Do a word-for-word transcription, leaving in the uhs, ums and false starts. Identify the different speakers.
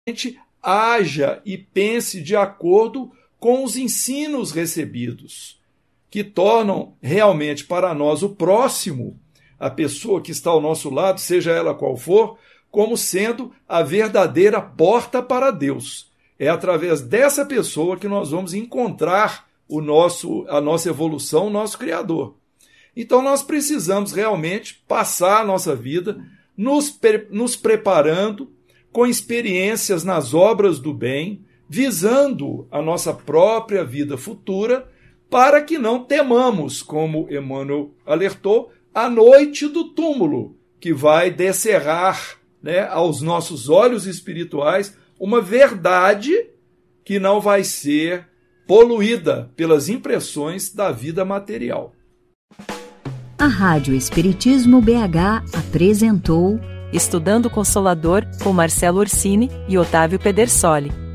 Speaker 1: haja e pense de acordo com os ensinos recebidos, que tornam realmente para nós o próximo, a pessoa que está ao nosso lado, seja ela qual for, como sendo a verdadeira porta para Deus. É através dessa pessoa que nós vamos encontrar o nosso, a nossa evolução, o nosso Criador. Então nós precisamos realmente passar a nossa vida nos, pre- nos preparando com experiências nas obras do bem, visando a nossa própria vida futura, para que não temamos, como Emmanuel alertou, a noite do túmulo, que vai descerrar, né, aos nossos olhos espirituais uma verdade que não vai ser poluída pelas impressões da vida material.
Speaker 2: A Rádio Espiritismo B H apresentou
Speaker 3: Estudando Consolador, com Marcelo Orsini e Otávio Pedersoli.